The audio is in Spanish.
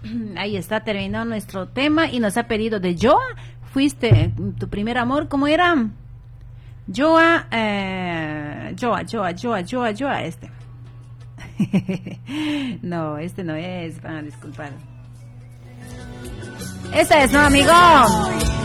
Ahí está terminado nuestro tema y nos ha pedido de Joa. Fuiste tu primer amor, ¿cómo era? Joa, Joa, este. No, este no es, van a disculpar. Esa es, ¿no, amigo?